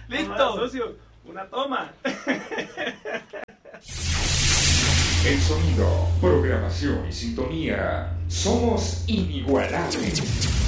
¡Listo! Socio, una toma. El sonido, programación y sintonía. Somos inigualables.